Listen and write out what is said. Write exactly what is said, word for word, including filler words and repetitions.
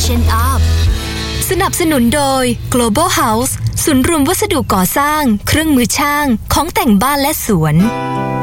Freshen Up สนับสนุนโดย Global House ศูนย์รวมวัสดุก่อสร้างเครื่องมือช่างของแต่งบ้านและสวน